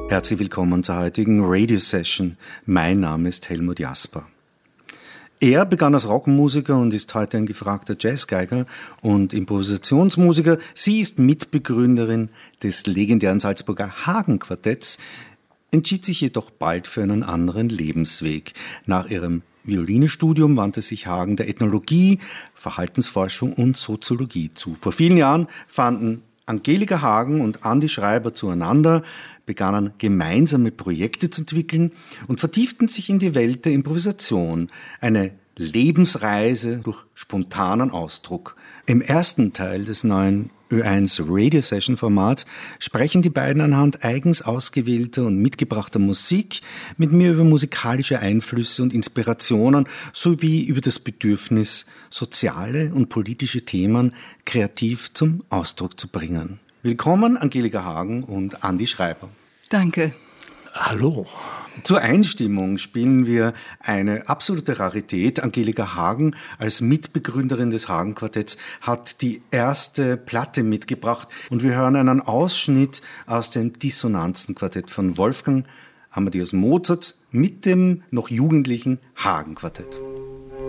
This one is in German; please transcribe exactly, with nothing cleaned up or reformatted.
Herzlich willkommen zur heutigen Radio-Session. Mein Name ist Helmut Jasper. Er begann als Rockmusiker und ist heute ein gefragter Jazzgeiger und Improvisationsmusiker. Sie ist Mitbegründerin des legendären Salzburger Hagen-Quartetts, entschied sich jedoch bald für einen anderen Lebensweg. Nach ihrem Violinstudium wandte sich Hagen der Ethnologie, Verhaltensforschung und Soziologie zu. Vor vielen Jahren fanden Angelika Hagen und Andi Schreiber zueinander, begannen gemeinsame Projekte zu entwickeln und vertieften sich in die Welt der Improvisation, eine Lebensreise durch spontanen Ausdruck. Im ersten Teil des neuen Ö eins Radio Session Formats sprechen die beiden anhand eigens ausgewählter und mitgebrachter Musik mit mir über musikalische Einflüsse und Inspirationen sowie über das Bedürfnis, soziale und politische Themen kreativ zum Ausdruck zu bringen. Willkommen Angelika Hagen und Andi Schreiber. Danke. Hallo. Zur Einstimmung spielen wir eine absolute Rarität. Angelika Hagen als Mitbegründerin des Hagen-Quartetts hat die erste Platte mitgebracht und wir hören einen Ausschnitt aus dem Dissonanzen-Quartett von Wolfgang Amadeus Mozart mit dem noch jugendlichen Hagen-Quartett.